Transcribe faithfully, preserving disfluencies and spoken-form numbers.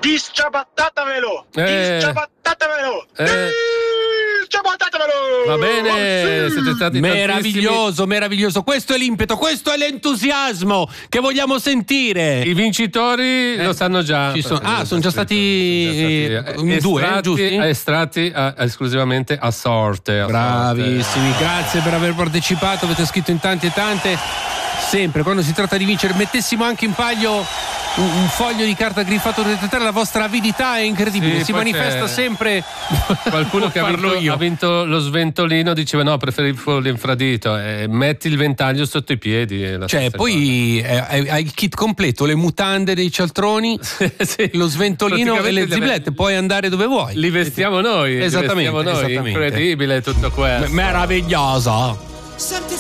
Disciabattatamelo! Eh. Disciabattatamelo! Eh. Disciabattatamelo! Va bene, siete stati Meraviglioso, tantissimi. meraviglioso. Questo è l'impeto, questo è l'entusiasmo che vogliamo sentire. I vincitori Eh, lo sanno già. ci sono- ah, sono già stati, Sono già stati, eh, due, estratti, giusti? estratti a- esclusivamente a sorte. a Bravissimi, sorte. grazie per aver partecipato, avete scritto in tanti e tante. Sempre, quando si tratta di vincere, mettessimo anche in palio un, un foglio di carta griffato da terra, la vostra avidità è incredibile, Sì, si poi manifesta c'è sempre. Qualcuno che ha Parlo vinto, io. ha vinto lo sventolino diceva no, preferivo l'infradito. Eh, metti il ventaglio sotto i piedi. È la Cioè, stessa poi eh, hai hai il kit completo, le mutande dei cialtroni, cosa. Sì. lo sventolino e Praticamente le ziblette, puoi andare dove vuoi. Li vestiamo noi. li Esattamente, vestiamo noi. esattamente. Incredibile tutto questo. Meraviglioso. Senti